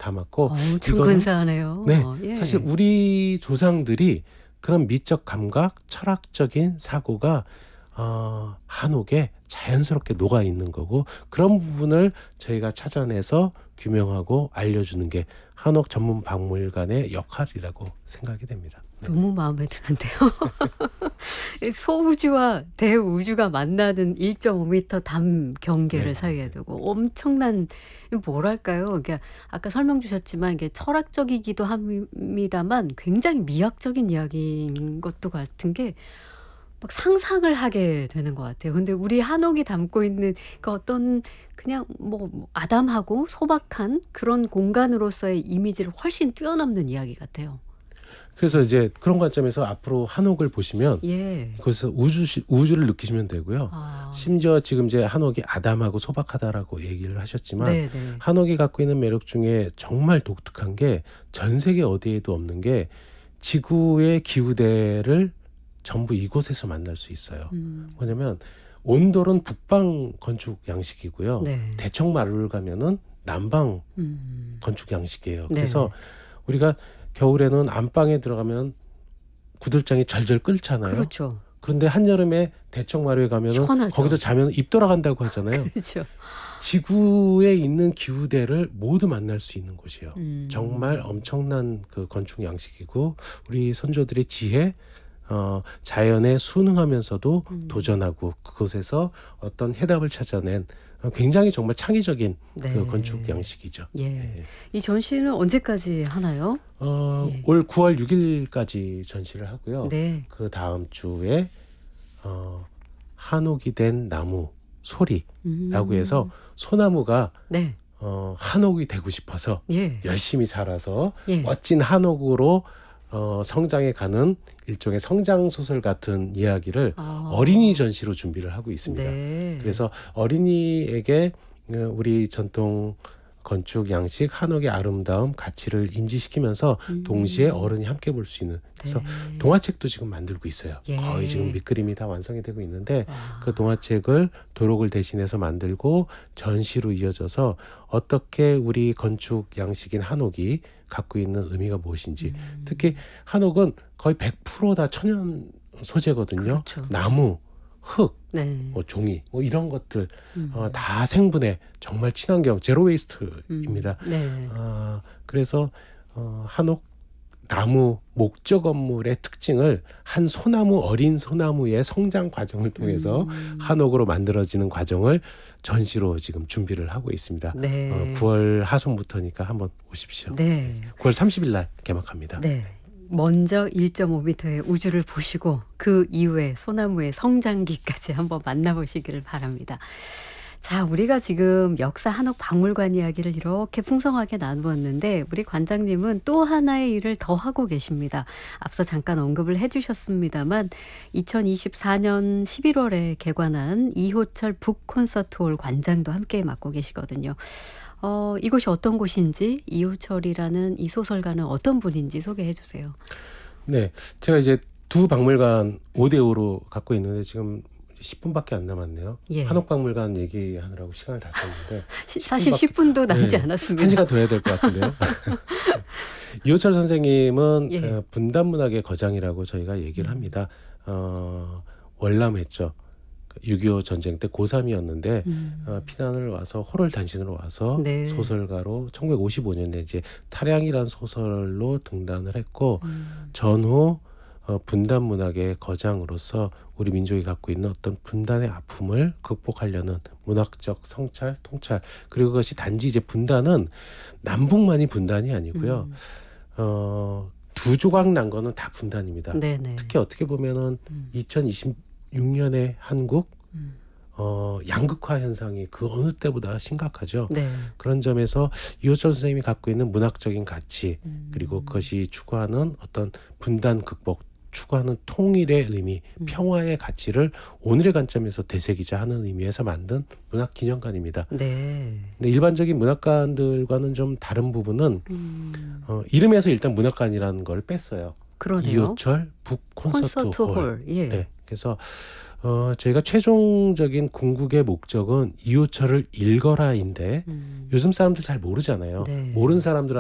담았고 엄청 이거는 근사하네요. 네, 예. 사실 우리 조상들이 그런 미적 감각, 철학적인 사고가 한옥에 자연스럽게 녹아 있는 거고 그런 부분을 저희가 찾아내서 규명하고 알려주는 게 한옥 전문 박물관의 역할이라고 생각이 됩니다. 네. 너무 마음에 드는데요. 소우주와 대우주가 만나는 1.5m 담 경계를 네. 사이에 두고 엄청난 뭐랄까요? 그러니까 아까 설명 주셨지만 이게 철학적이기도 합니다만 굉장히 미학적인 이야기인 것도 같은 게 막 상상을 하게 되는 것 같아요. 근데 우리 한옥이 담고 있는 그 어떤 그냥 뭐 아담하고 소박한 그런 공간으로서의 이미지를 훨씬 뛰어넘는 이야기 같아요. 그래서 이제 그런 관점에서 앞으로 한옥을 보시면 예. 거기서 우주를 느끼시면 되고요. 아. 심지어 지금 이제 한옥이 아담하고 소박하다라고 얘기를 하셨지만 네네. 한옥이 갖고 있는 매력 중에 정말 독특한 게 전 세계 어디에도 없는 게 지구의 기후대를 전부 이곳에서 만날 수 있어요. 뭐냐면 온돌은 북방 건축 양식이고요. 네. 대청마루를 가면은 남방 건축 양식이에요. 그래서 네. 우리가 겨울에는 안방에 들어가면 구들장이 절절 끓잖아요. 그렇죠. 그런데 한여름에 대청마루에 가면은 시원하죠. 거기서 자면 입 돌아간다고 하잖아요. 그렇죠. 지구에 있는 기후대를 모두 만날 수 있는 곳이에요. 정말 음. 엄청난 그 건축 양식이고 우리 선조들의 지혜, 자연에 순응하면서도 도전하고 그곳에서 어떤 해답을 찾아낸 굉장히 정말 창의적인 네. 그 건축 양식이죠. 예. 예. 이 전시는 언제까지 하나요? 예. 올 9월 6일까지 전시를 하고요. 네. 그 다음 주에 한옥이 된 나무 소리라고 해서 소나무가 네. 한옥이 되고 싶어서 예. 열심히 자라서 예. 멋진 한옥으로 성장해 가는 일종의 성장 소설 같은 이야기를 어린이 전시로 준비를 하고 있습니다. 네. 그래서 어린이에게 우리 전통 건축 양식 한옥의 아름다움 가치를 인지시키면서 동시에 어른이 함께 볼 수 있는 그래서 네. 동화책도 지금 만들고 있어요. 예. 거의 지금 밑그림이 다 완성이 되고 있는데 와. 그 동화책을 도록을 대신해서 만들고 전시로 이어져서 어떻게 우리 건축 양식인 한옥이 갖고 있는 의미가 무엇인지 특히 한옥은 거의 100% 다 천연 소재거든요. 그렇죠. 나무, 흙, 네. 뭐 종이 뭐 이런 것들 다 생분해 정말 친환경 제로 웨이스트입니다. 네. 그래서 한옥 나무 목조 건물의 특징을 한 소나무 어린 소나무의 성장 과정을 통해서 한옥으로 만들어지는 과정을 전시로 지금 준비를 하고 있습니다. 네. 9월 하순부터니까 한번 오십시오. 네. 9월 30일 날 개막합니다. 네. 먼저 1.5m의 우주를 보시고 그 이후에 소나무의 성장기까지 한번 만나보시기를 바랍니다. 자, 우리가 지금 역사 한옥 박물관 이야기를 이렇게 풍성하게 나누었는데 우리 관장님은 또 하나의 일을 더 하고 계십니다. 앞서 잠깐 언급을 해주셨습니다만 2024년 11월에 개관한 이호철 북콘서트홀 관장도 함께 맡고 계시거든요. 이곳이 어떤 곳인지 이호철이라는 이 소설가는 어떤 분인지 소개해 주세요. 네, 제가 이제 두 박물관 5대5로 갖고 있는데 지금 10분밖에 안 남았네요. 예. 한옥박물관 얘기하느라고 시간을 다 썼는데 사실 10분도 남지 않았습니다. 1시간 더 해야 될 것 같은데요. 이호철 선생님은 예. 분단문학의 거장이라고 저희가 얘기를 합니다. 월남했죠. 6.25 전쟁 때 고3이었는데 피난을 와서 호를 단신으로 와서 네. 소설가로 1955년에 이제 탈양이라는 소설로 등단을 했고 전후 분단 문학의 거장으로서 우리 민족이 갖고 있는 어떤 분단의 아픔을 극복하려는 문학적 성찰, 통찰 그리고 그것이 단지 이제 분단은 남북만이 분단이 아니고요. 두 조각 난 거는 다 분단입니다. 네네. 특히 어떻게 보면은 2026년의 한국 양극화 현상이 그 어느 때보다 심각하죠. 네. 그런 점에서 이호철 선생님이 갖고 있는 문학적인 가치 그리고 그것이 추구하는 어떤 분단 극복 추구하는 통일의 의미, 평화의 가치를 오늘의 관점에서 되새기자 하는 의미에서 만든 문학기념관입니다. 네. 근데 일반적인 문학관들과는 좀 다른 부분은 이름에서 일단 문학관이라는 걸 뺐어요. 그러네요. 이호철 북콘서트홀. 예. 네, 그래서 저희가 최종적인 궁극의 목적은 이호철을 읽어라인데 요즘 사람들 잘 모르잖아요. 네. 모르는 사람들